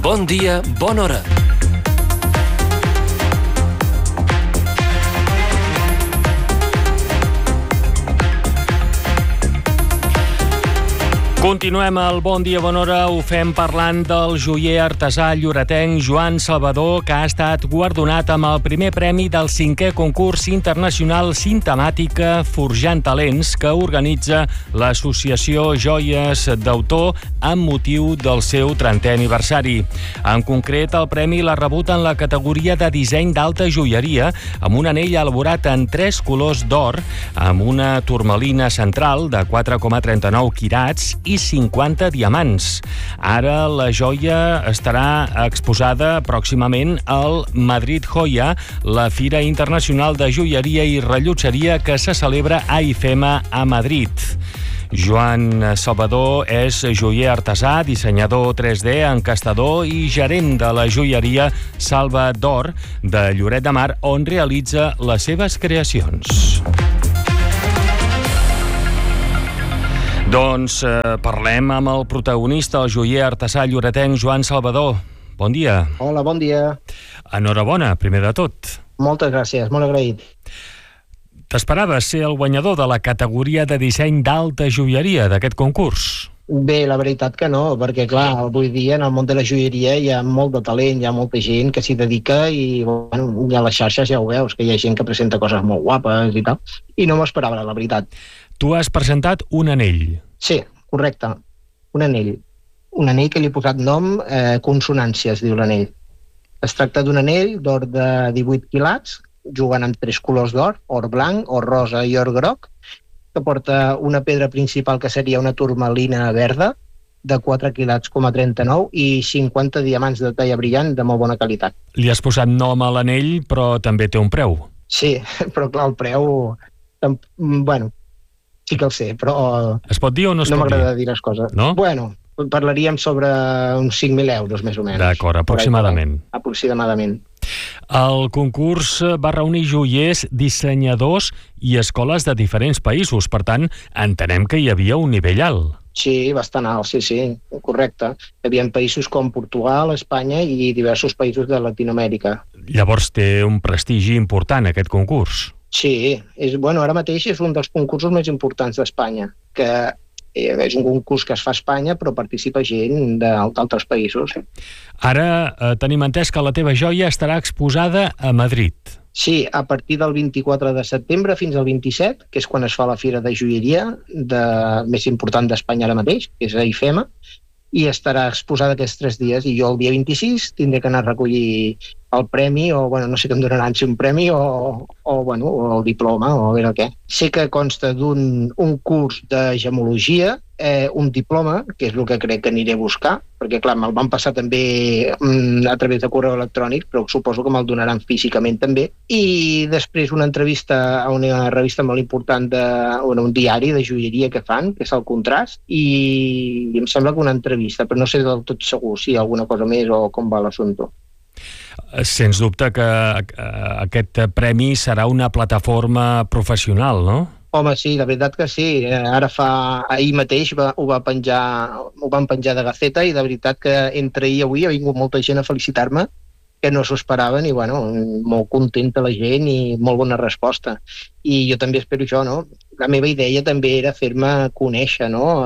Bon dia, bona hora. Continuem el Bon dia, bona hora. Ho fem parlant del joier artesà lloretenc Joan Salvador, que ha estat guardonat amb el primer premi del 5è concurs internacional Cintemàtica Forjant Talents, que organitza l'associació Joies d'Autor amb motiu del seu 30è aniversari. En concret, el premi l'ha rebut en la categoria de disseny d'alta joieria, amb un anell elaborat en 3 colors d'or, amb una turmalina central de 4,39 quirats i 50 diamants. Ara la joia estarà exposada pròximament al Madrid Joia, la Fira Internacional de Joieria i Rellotgeria que se celebra a IFEMA a Madrid. Joan Salvador és joier artesà, dissenyador 3D, encastador i gerent de la joieria Salva d'Or de Lloret de Mar, on realitza les seves creacions. Doncs parlem amb el protagonista, el joier artesà lloretenc Joan Salvador. Bon dia. Hola, bon dia. Enhorabona, primer de tot. Moltes gràcies, molt agraït. T'esperaves ser el guanyador de la categoria de disseny d'alta joieria d'aquest concurs? Bé, la veritat que no, perquè clar, avui dia en el món de la joieria hi ha molt de talent, hi ha molta gent que s'hi dedica i bueno, a les xarxes ja ho veus, que hi ha gent que presenta coses molt guapes i tal, i no m'ho esperava, la veritat. Tu has presentat un anell. Sí, correcte, un anell. Un anell que li he posat nom Consonància, es diu l'anell. Es tracta d'un anell d'or de 18 quilats, jugant amb 3 colors d'or, or blanc, or rosa i or groc, que porta una pedra principal que seria una turmalina verda de 4 quilats,39 i 50 diamants de talla brillant de molt bona qualitat. Li has posat nom a l'anell, però també té un preu. Sí, però clar, el preu... Bueno, sí que el sé, però... Es pot dir o no es pot dir? No m'agrada dir les coses. No? Bueno, parlaríem sobre uns 5.000 euros, més o menys. D'acord, aproximadament. Aproximadament. El concurs va reunir joiers, dissenyadors i escoles de diferents països. Per tant, entenem que hi havia un nivell alt. Sí, bastant alt, sí, correcte. Hi havia països com Portugal, Espanya i diversos països de Latinoamèrica. Llavors té un prestigi important aquest concurs. Sí, ara mateix és un dels concursos més importants d'Espanya, que és un concurs que es fa a Espanya, però participa gent d'altres països. Ara tenim entès que la teva joia estarà exposada a Madrid. Sí, a partir del 24 de setembre fins al 27, que és quan es fa la fira de joieria més important d'Espanya ara mateix, que és a IFEMA, i estarà exposada aquests 3 dies, i jo el dia 26 tindré que anar a recollir el premi, o no sé què em donaran, si un premi o el diploma, o a veure què. Sé que consta d'un curs de gemologia, un diploma, que és el que crec que aniré a buscar, perquè clar, me'l van passar també a través de correu electrònic, però suposo que me'l donaran físicament també, i després una entrevista a una revista molt important, un diari de joieria que fan, que és el Contrast, i em sembla que una entrevista, però no sé del tot segur si hi ha alguna cosa més o com va l'assumpte. Sens dubte que aquest premi serà una plataforma professional, no? Home, sí, la veritat que sí. Ahir mateix ho van penjar de Gaceta, i de veritat que entre ahir i avui ha vingut molta gent a felicitar-me, que no s'ho esperaven, i molt contenta la gent i molt bona resposta. I jo també espero això, no? La meva idea també era fer-me conèixer, no?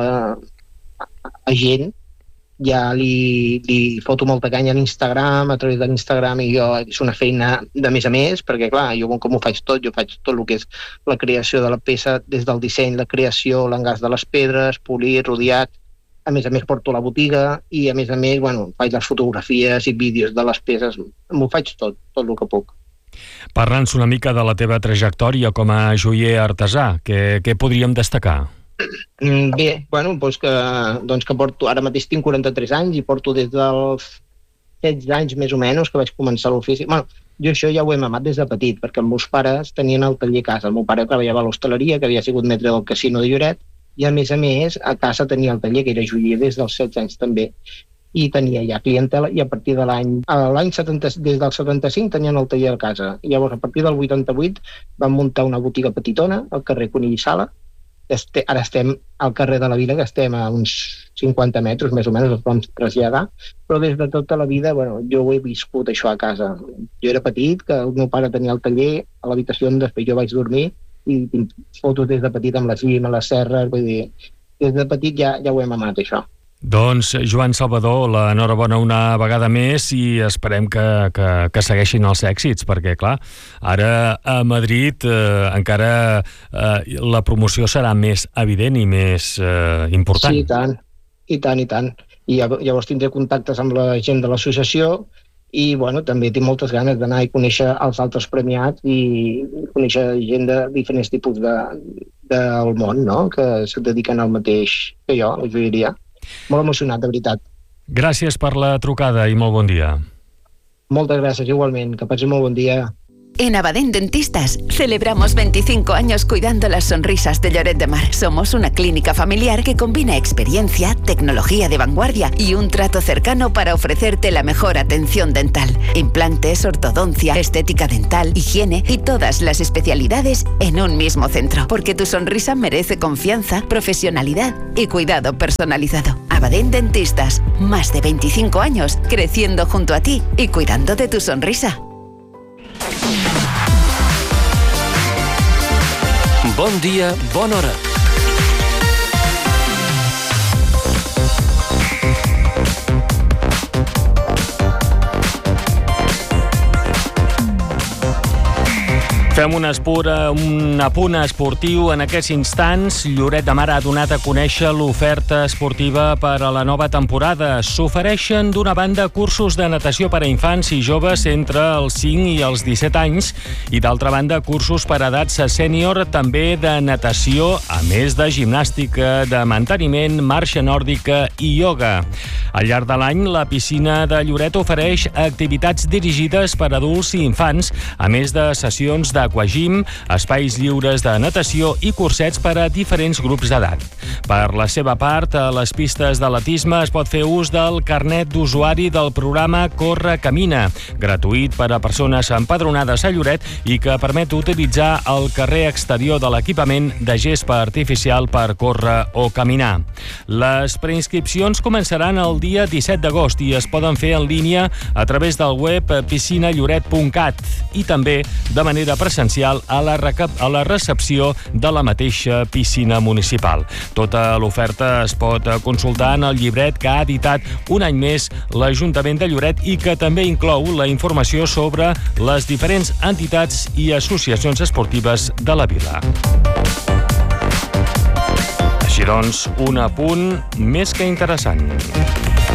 A gent. Ja li foto molta canya a l'Instagram, a través de l'Instagram, i és una feina de més a més, perquè clar, jo com ho faig tot, jo faig tot el que és la creació de la peça, des del disseny, la creació, l'engas de les pedres, polir, rodiat, a més porto la botiga, i a més, faig les fotografies i vídeos de les peces, m'ho faig tot el que puc. Parla'ns una mica de la teva trajectòria com a joier artesà, què podríem destacar? Bé, que porto, ara mateix tinc 43 anys i porto des dels 16 anys més o menys que vaig començar l'ofici. Jo això ja ho he mamat des de petit, perquè els meus pares tenien el taller a casa. El meu pare treballava a l'hostaleria, que havia sigut metre del casino de Lloret, i a més, a casa tenia el taller, que era joier des dels 16 anys també, i tenia ja clientela, i a partir de des del 75 tenien el taller a casa. I llavors, a partir del 88, van muntar una botiga petitona al carrer Conill i Sala, Ara estem al carrer de la Vila, que estem a uns 50 metres, més o menys, ens vam traslladar, però des de tota la vida, jo ho he viscut això a casa. Jo era petit, que el meu pare tenia el taller a l'habitació on després jo vaig dormir, i tinc fotos des de petit amb la cima, les serres, vull dir, des de petit ja ho hem amat, això. Doncs, Joan Salvador, l'enhorabona una vegada més i esperem que segueixin els èxits, perquè, clar, ara a Madrid encara la promoció serà més evident i més important. Sí, i tant. I llavors tindré contactes amb la gent de l'associació i, també tinc moltes ganes d'anar i conèixer els altres premiats i conèixer gent de diferents tipus del món, no?, que se dediquen al mateix que jo, la joieria. Molt emocionat, de veritat. Gràcies per la trucada i molt bon dia. Moltes gràcies, igualment. Que passi molt bon dia. En Abadén Dentistas celebramos 25 años cuidando las sonrisas de Lloret de Mar. Somos una clínica familiar que combina experiencia, tecnología de vanguardia y un trato cercano para ofrecerte la mejor atención dental. Implantes, ortodoncia, estética dental, higiene y todas las especialidades en un mismo centro. Porque tu sonrisa merece confianza, profesionalidad y cuidado personalizado. Abadén Dentistas, más de 25 años creciendo junto a ti y cuidando de tu sonrisa. Bon dia, bona hora. Fem un apunt esportiu. En aquests instants, Lloret de Mar ha donat a conèixer l'oferta esportiva per a la nova temporada. S'ofereixen, d'una banda, cursos de natació per a infants i joves entre els 5 i els 17 anys i, d'altra banda, cursos per a edats sènior, també de natació, a més de gimnàstica, de manteniment, marxa nòrdica i ioga. Al llarg de l'any, la piscina de Lloret ofereix activitats dirigides per a adults i infants, a més de sessions d'aquagym, espais lliures de natació i cursets per a diferents grups d'edat. Per la seva part, a les pistes d'atletisme es pot fer ús del carnet d'usuari del programa Corre Camina, gratuït per a persones empadronades a Lloret i que permet utilitzar el carrer exterior de l'equipament de gespa artificial per córrer o caminar. Les preinscripcions començaran el dia 17 d'agost i es poden fer en línia a través del web piscinalloret.cat i també de manera presencial a la recepció de la mateixa piscina municipal. Tota l'oferta es pot consultar en el llibret que ha editat un any més l'Ajuntament de Lloret i que també inclou la informació sobre les diferents entitats i associacions esportives de la vila. Així doncs, un apunt més que interessant.